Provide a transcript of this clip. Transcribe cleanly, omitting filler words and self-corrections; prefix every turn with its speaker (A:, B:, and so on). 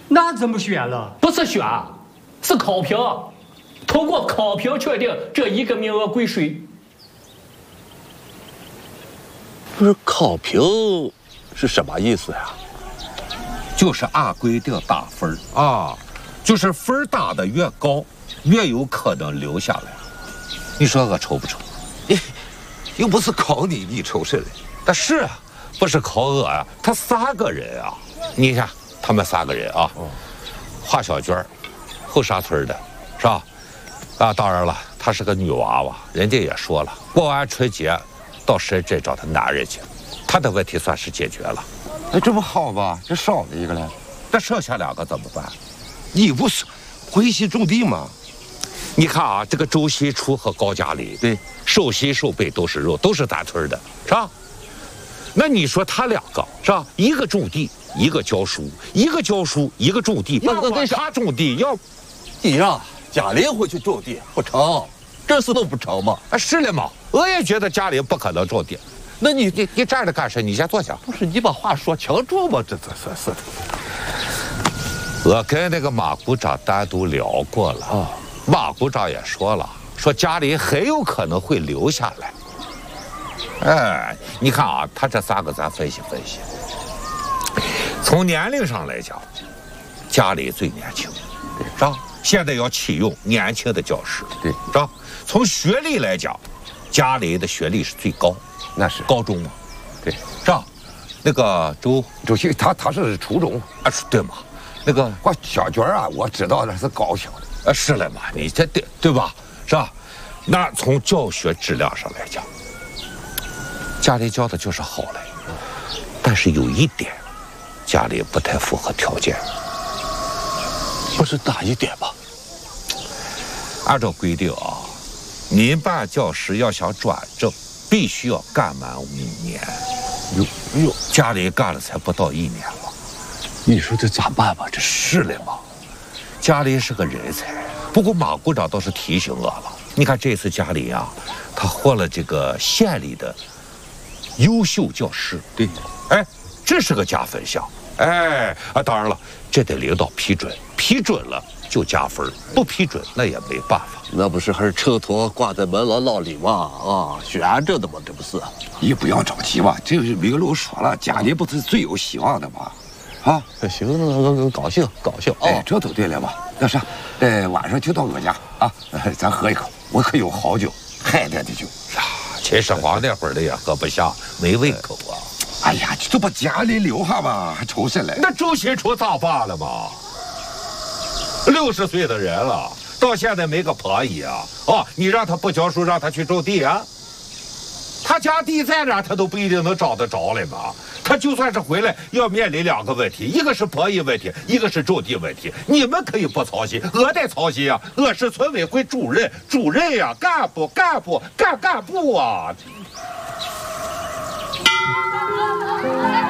A: 那怎么选了？
B: 不是选，是考评。通过考评确定这一个名额归谁。
C: 不是考评是什么意思呀？
D: 就是按规定打分啊，就是分打的越高，越有可能留下来。你说我愁不愁？
C: 又不是考你，你愁什么？
D: 但是啊，不是考我啊，他3个人啊，你看他们3个人啊，华小娟，后沙村的，是吧？啊，当然了，她是个女娃娃，人家也说了，过完春节到深圳找她男人去，她的问题算是解决了。
C: 哎，这不好吧？这少了一个了，
D: 那剩下2个怎么办？
C: 你不是回西种地吗？
D: 你看啊，这个周新初和高佳丽，
C: 对，
D: 手心手背都是肉，都是咱村的，是吧？那你说他2个是吧？一个种地，一个教书，一个教书，一个种地。要不他种地，要
C: 你让佳玲回去种地不成，这事都不成吗？
D: 啊，是了嘛，我也觉得佳玲不可能种地。那你站着干什？你先坐下。
C: 不是你把话说清楚吗？这是的。
D: 我跟那个马股长单独聊过了啊，马股长也说了，说佳玲很有可能会留下来。哎，你看啊，他这3个咱分析分析。从年龄上来讲，佳玲最年轻，是吧？现在要启用年轻的教师，
C: 对，
D: 是吧？从学历来讲，佳玲的学历是最高，
C: 那是
D: 高中嘛，
C: 对，
D: 是吧？那个周
C: 新他是初中
D: 啊，对嘛？那个
C: 小娟啊，我知道那是高校的，
D: 是了嘛？你这对吧？是吧？那从教学质量上来讲，佳玲教的就是好嘞，但是有一点，佳玲不太符合条件。
C: 不是哪一点吧？
D: 按照规定啊，民办教师要想转正，必须要干满5年。哟，佳玲干了才不到1年嘛。
C: 你说这咋办吧？这
D: 是了嘛。佳玲是个人才，不过马股长倒是提醒我了。你看这次佳玲啊，她获了这个县里的优秀教师。
C: 对，
D: 哎，这是个加分项。哎啊，当然了，这得领导批准，批准了就加分，不批准那也没办法。
C: 那不是还是车头挂在门廊里吗？啊，悬着的吗？这不是？
E: 你不要着急吧，这个明路说了，佳玲不是最有希望的吗？啊，
C: 行，高兴啊！
E: 哎，这都对了吧？那啥，晚上就到我家啊，咱喝一口，我可有好酒，海淀的酒。
D: 啊，秦始皇那会儿的也喝不下，没胃口啊。
E: 哎呀，就把佳玲留下吧，还愁什么？
D: 那周新初咋办了嘛？60岁的人了，到现在没个婆姨啊！哦，你让他不教书，让他去种地啊？他家地在哪，他都不一定能找得着来嘛。他就算是回来，要面临2个问题，一个是婆姨问题，一个是种地问题。你们可以不操心，我得操心啊！我是村委会主任呀，干部啊！